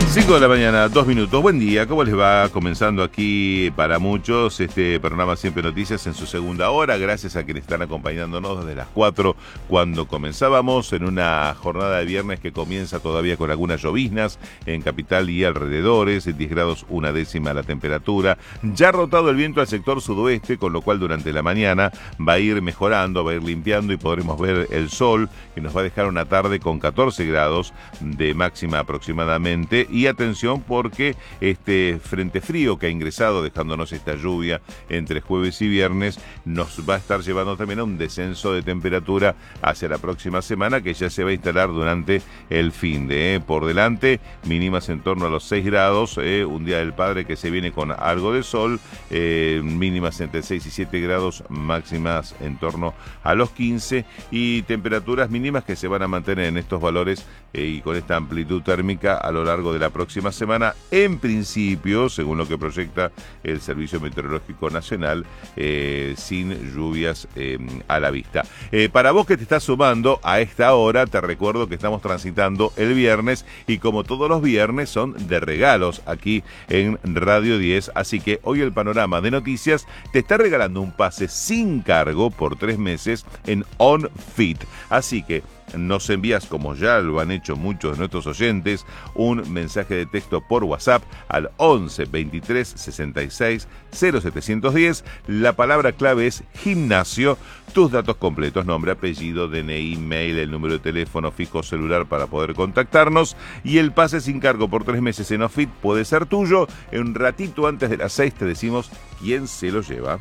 5 de la mañana, 2 minutos. Buen día, ¿cómo les va? Comenzando aquí para muchos este programa Siempre Noticias en su segunda hora. Gracias a quienes están acompañándonos desde las 4 cuando comenzábamos en una jornada de viernes que comienza todavía con algunas lloviznas en capital y alrededores, 10 grados 1/10 la temperatura. Ya ha rotado el viento al sector sudoeste, con lo cual durante la mañana va a ir mejorando, va a ir limpiando y podremos ver el sol, que nos va a dejar una tarde con 14 grados de máxima aproximadamente. Y atención porque este frente frío que ha ingresado dejándonos esta lluvia entre jueves y viernes nos va a estar llevando también a un descenso de temperatura hacia la próxima semana, que ya se va a instalar durante el fin de por delante, mínimas en torno a los 6 grados, un día del padre que se viene con algo de sol, mínimas entre 6 y 7 grados, máximas en torno a los 15 y temperaturas mínimas que se van a mantener en estos valores y con esta amplitud térmica a lo largo de la próxima semana, en principio, según lo que proyecta el Servicio Meteorológico Nacional, sin lluvias a la vista. Para vos que te estás sumando a esta hora, te recuerdo que estamos transitando el viernes y como todos los viernes son de regalos aquí en Radio 10, así que hoy el panorama de noticias te está regalando un pase sin cargo por 3 meses en OnFit, así que nos envías, como ya lo han hecho muchos de nuestros oyentes, un mensaje de texto por WhatsApp al 11 23 66 0710. La palabra clave es gimnasio. Tus datos completos, nombre, apellido, DNI, mail, el número de teléfono fijo celular para poder contactarnos. Y el pase sin cargo por 3 meses en OnFit puede ser tuyo. En un ratito antes de las 6 te decimos quién se lo lleva.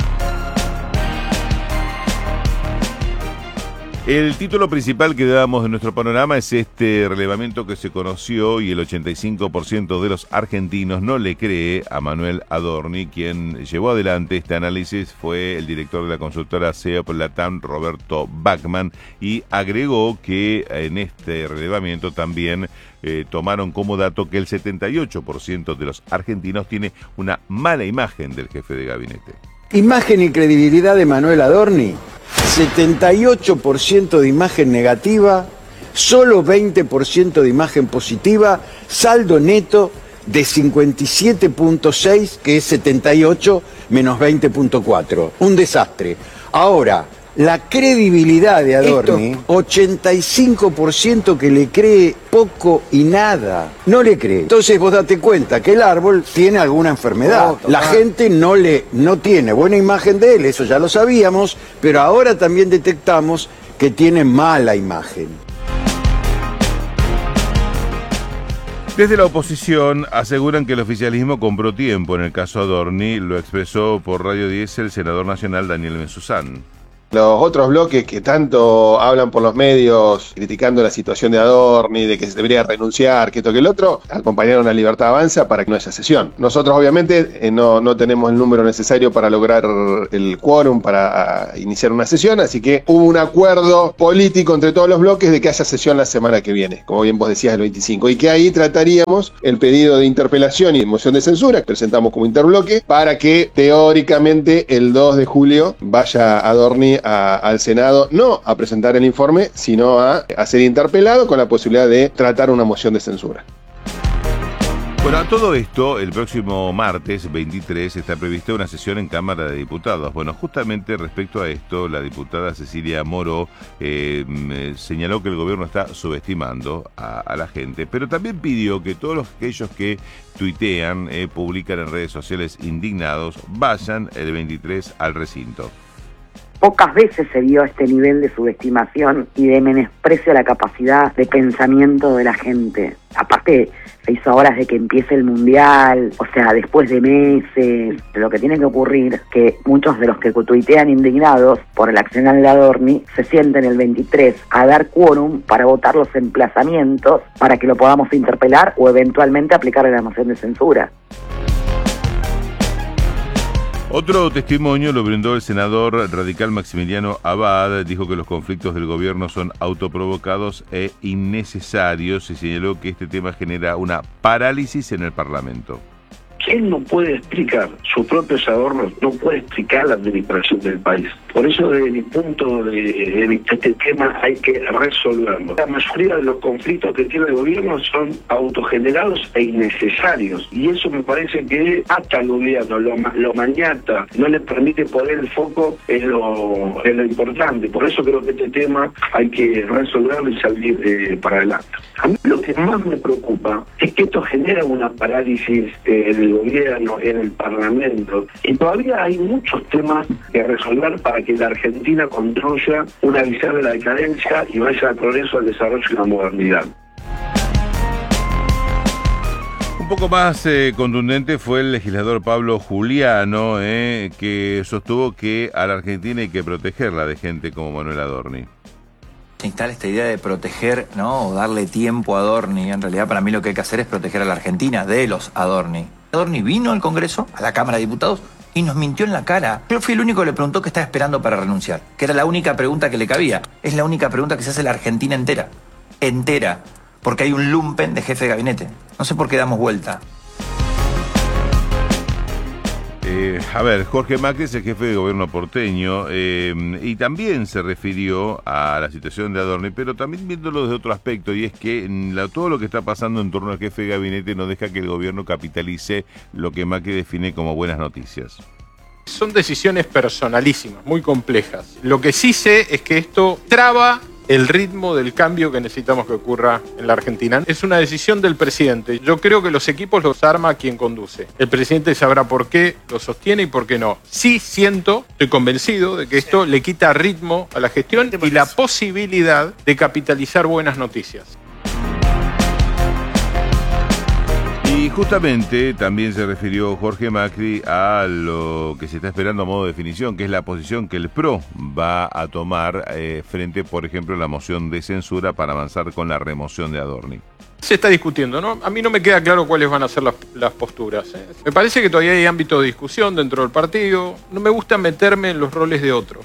El título principal que dábamos de nuestro panorama es este relevamiento que se conoció y el 85% de los argentinos no le cree a Manuel Adorni. Quien llevó adelante este análisis fue el director de la consultora CEOP Latam, Roberto Bachmann, y agregó que en este relevamiento también tomaron como dato que el 78% de los argentinos tiene una mala imagen del jefe de gabinete. Imagen y credibilidad de Manuel Adorni, 78% de imagen negativa, solo 20% de imagen positiva, saldo neto de 57.6, que es 78 menos 20.4. Un desastre. Ahora, la credibilidad de Adorni, 85% que le cree poco y nada, no le cree. Entonces vos date cuenta que el árbol tiene alguna enfermedad. La gente no tiene buena imagen de él, eso ya lo sabíamos, pero ahora también detectamos que tiene mala imagen. Desde la oposición aseguran que el oficialismo compró tiempo en el caso Adorni, lo expresó por Radio 10 el senador nacional Daniel Menzuzán. Los otros bloques que tanto hablan por los medios criticando la situación de Adorni, de que se debería renunciar, que esto que el otro, acompañaron a Libertad Avanza para que no haya sesión. Nosotros obviamente no tenemos el número necesario para lograr el quórum para iniciar una sesión, así que hubo un acuerdo político entre todos los bloques de que haya sesión la semana que viene, como bien vos decías, el 25, y que ahí trataríamos el pedido de interpelación y moción de censura que presentamos como interbloque para que teóricamente el 2 de julio vaya Adorni al Senado, no a presentar el informe, sino a ser interpelado con la posibilidad de tratar una moción de censura. Bueno, a todo esto, el próximo martes 23 está prevista una sesión en Cámara de Diputados. Bueno, justamente respecto a esto, la diputada Cecilia Moró señaló que el gobierno está subestimando a la gente, pero también pidió que todos aquellos que tuitean, publican en redes sociales indignados, vayan el 23 al recinto. Pocas veces se vio este nivel de subestimación y de menosprecio a la capacidad de pensamiento de la gente. Aparte, se hizo horas de que empiece el mundial, o sea, después de meses. Lo que tiene que ocurrir es que muchos de los que tuitean indignados por el accionar de Adorni se sienten el 23 a dar quórum para votar los emplazamientos para que lo podamos interpelar o eventualmente aplicarle la moción de censura. Otro testimonio lo brindó el senador radical Maximiliano Abad. Dijo que los conflictos del gobierno son autoprovocados e innecesarios y señaló que este tema genera una parálisis en el Parlamento. Si él no puede explicar sus propios adornos, no puede explicar la administración del país. Por eso, desde mi punto de vista, este tema hay que resolverlo. La mayoría de los conflictos que tiene el gobierno son autogenerados e innecesarios. Y eso me parece que hasta el gobierno lo maniata, no le permite poner el foco en lo importante. Por eso creo que este tema hay que resolverlo y salir para adelante. A mí lo que más me preocupa es que esto genera una parálisis en el gobierno, en el Parlamento, y todavía hay muchos temas que resolver para que la Argentina construya una visión de la decadencia y vaya al progreso, al desarrollo y la modernidad. Un poco más contundente fue el legislador Pablo Juliano, que sostuvo que a la Argentina hay que protegerla de gente como Manuel Adorni. Se instala esta idea de proteger, ¿no? O darle tiempo a Adorni. En realidad, para mí lo que hay que hacer es proteger a la Argentina de los Adorni. Adorni vino al Congreso, a la Cámara de Diputados, y nos mintió en la cara. Yo fui el único que le preguntó qué estaba esperando para renunciar, que era la única pregunta que le cabía. Es la única pregunta que se hace la Argentina entera. Entera. Porque hay un lumpen de jefe de gabinete. No sé por qué damos vuelta. A ver, Jorge Macri es el jefe de gobierno porteño y también se refirió a la situación de Adorni, pero también viéndolo desde otro aspecto, y es que todo lo que está pasando en torno al jefe de gabinete no deja que el gobierno capitalice lo que Macri define como buenas noticias. Son decisiones personalísimas, muy complejas. Lo que sí sé es que esto traba el ritmo del cambio que necesitamos que ocurra en la Argentina. Es una decisión del presidente. Yo creo que los equipos los arma quien conduce. El presidente sabrá por qué lo sostiene y por qué no. Sí estoy convencido de que esto le quita ritmo a la gestión y la posibilidad de capitalizar buenas noticias. Y justamente también se refirió Jorge Macri a lo que se está esperando a modo de definición, que es la posición que el PRO va a tomar frente, por ejemplo, a la moción de censura para avanzar con la remoción de Adorni. Se está discutiendo, ¿no? A mí no me queda claro cuáles van a ser las posturas. Me parece que todavía hay ámbito de discusión dentro del partido. No me gusta meterme en los roles de otros.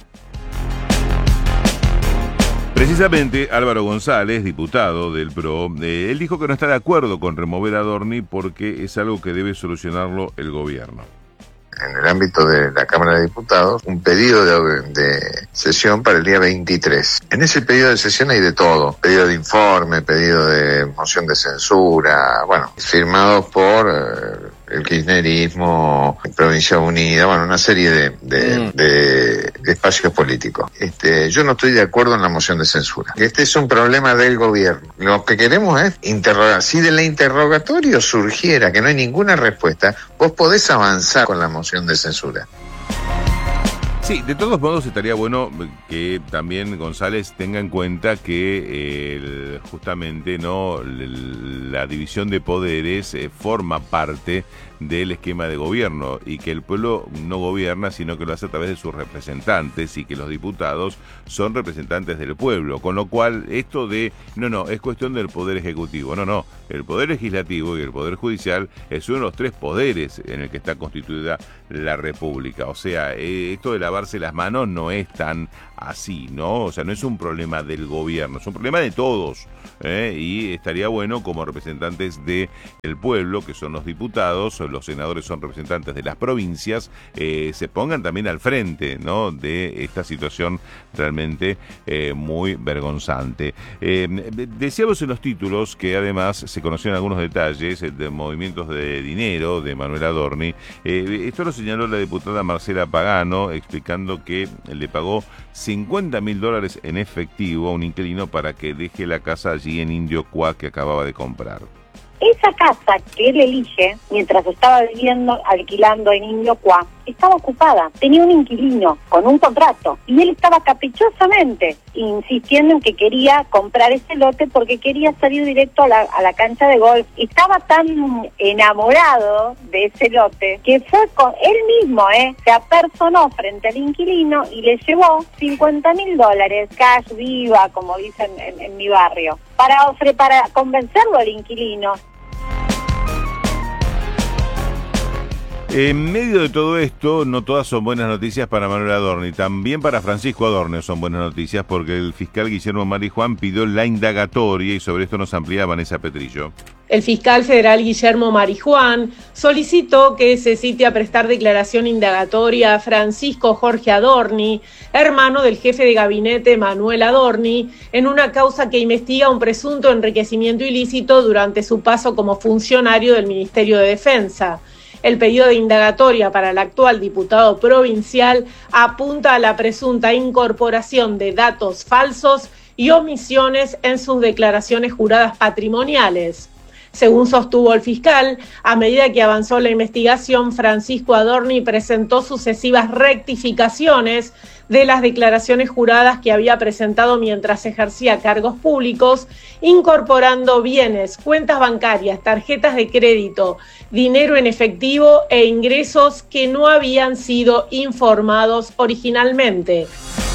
Precisamente Álvaro González, diputado del PRO, él dijo que no está de acuerdo con remover a Adorni porque es algo que debe solucionarlo el gobierno. En el ámbito de la Cámara de Diputados, un pedido de sesión para el día 23. En ese pedido de sesión hay de todo. Pedido de informe, pedido de moción de censura, firmados por el kirchnerismo, Provincia Unida, una serie de espacios políticos. Yo no estoy de acuerdo en la moción de censura. Este es un problema del gobierno. Lo que queremos es interrogar. Si del interrogatorio surgiera que no hay ninguna respuesta, vos podés avanzar con la moción de censura. Sí, de todos modos estaría bueno que también González tenga en cuenta que justamente la división de poderes forma parte del esquema de gobierno y que el pueblo no gobierna sino que lo hace a través de sus representantes y que los diputados son representantes del pueblo, con lo cual esto de no, es cuestión del poder ejecutivo, no, el poder legislativo y el poder judicial es uno de los tres poderes en el que está constituida la República, o sea, esto de lavarse las manos no es tan así, ¿no? O sea, no es un problema del gobierno, es un problema de todos, y estaría bueno como representantes del pueblo, que son los diputados, los senadores son representantes de las provincias, se pongan también al frente, ¿no?, de esta situación realmente muy vergonzante. Decíamos en los títulos que además se conocían algunos detalles de movimientos de dinero de Manuel Adorni. Esto lo señaló la diputada Marcela Pagano, explicando que le pagó $50.000 en efectivo a un inquilino para que deje la casa allí en Indio Cuá que acababa de comprar. Esa casa que él elige, mientras estaba alquilando en Indio Cuá, estaba ocupada. Tenía un inquilino con un contrato y él estaba caprichosamente insistiendo en que quería comprar ese lote porque quería salir directo a la cancha de golf. Estaba tan enamorado de ese lote que fue con él mismo, se apersonó frente al inquilino y le llevó $50.000, cash viva, como dicen en mi barrio, para convencerlo al inquilino. En medio de todo esto, no todas son buenas noticias para Manuel Adorni. También para Francisco Adorni son buenas noticias porque el fiscal Guillermo Marijuán pidió la indagatoria y sobre esto nos amplía Vanessa Petrillo. El fiscal federal Guillermo Marijuán solicitó que se cite a prestar declaración indagatoria a Francisco Jorge Adorni, hermano del jefe de gabinete Manuel Adorni, en una causa que investiga un presunto enriquecimiento ilícito durante su paso como funcionario del Ministerio de Defensa. El pedido de indagatoria para el actual diputado provincial apunta a la presunta incorporación de datos falsos y omisiones en sus declaraciones juradas patrimoniales. Según sostuvo el fiscal, a medida que avanzó la investigación, Francisco Adorni presentó sucesivas rectificaciones de las declaraciones juradas que había presentado mientras ejercía cargos públicos, incorporando bienes, cuentas bancarias, tarjetas de crédito, dinero en efectivo e ingresos que no habían sido informados originalmente.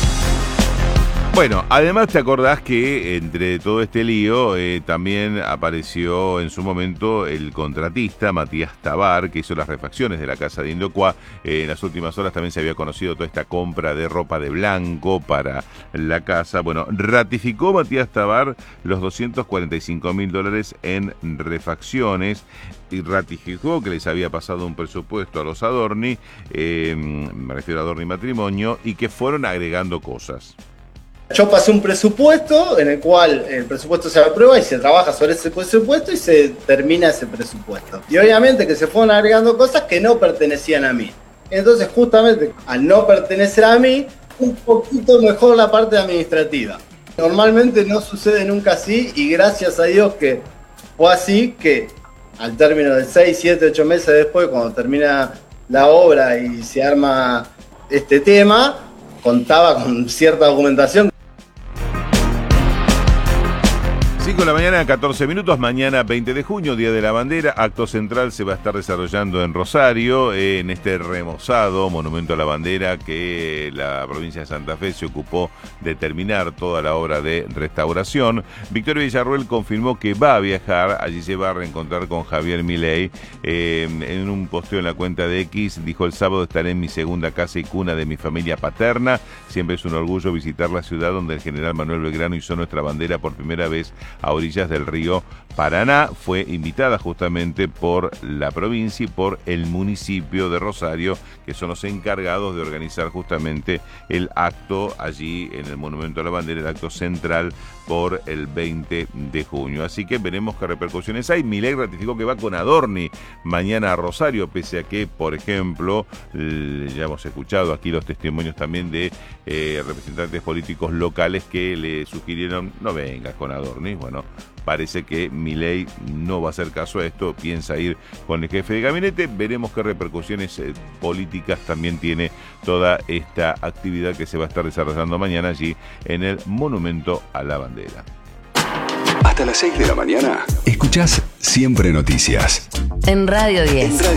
Bueno, además te acordás que entre todo este lío también apareció en su momento el contratista Matías Tabar, que hizo las refacciones de la casa de Indocua. En las últimas horas también se había conocido toda esta compra de ropa de blanco para la casa. Bueno, ratificó Matías Tabar los $245.000 en refacciones y ratificó que les había pasado un presupuesto a los Adorni, me refiero a Adorni Matrimonio, y que fueron agregando cosas. Yo pasé un presupuesto en el cual el presupuesto se aprueba y se trabaja sobre ese presupuesto y se termina ese presupuesto. Y obviamente que se fueron agregando cosas que no pertenecían a mí. Entonces justamente al no pertenecer a mí, un poquito mejor la parte administrativa. Normalmente no sucede nunca así y gracias a Dios que fue así, que al término de 6, 7, 8 meses después, cuando termina la obra y se arma este tema, contaba con cierta documentación. 5 de la mañana, 14 minutos, mañana 20 de junio, Día de la Bandera, acto central se va a estar desarrollando en Rosario, en este remozado monumento a la bandera que la provincia de Santa Fe se ocupó de terminar toda la obra de restauración. Victoria Villarruel confirmó que va a viajar, allí se va a reencontrar con Javier Milei. En un posteo en la cuenta de X dijo: el sábado estaré en mi segunda casa y cuna de mi familia paterna, siempre es un orgullo visitar la ciudad donde el general Manuel Belgrano hizo nuestra bandera por primera vez a orillas del río Paraná. Fue invitada justamente por la provincia y por el municipio de Rosario, que son los encargados de organizar justamente el acto allí en el Monumento a la Bandera, el acto central por el 20 de junio. Así que veremos qué repercusiones hay. Milei ratificó que va con Adorni mañana a Rosario, pese a que, por ejemplo, ya hemos escuchado aquí los testimonios también de representantes políticos locales que le sugirieron: no vengas con Adorni. Bueno, parece que Milei no va a hacer caso a esto, piensa ir con el jefe de gabinete. Veremos qué repercusiones políticas también tiene toda esta actividad que se va a estar desarrollando mañana allí en el Monumento a la Bandera. Hasta las 6 de la mañana, escuchás Siempre Noticias. En Radio 10.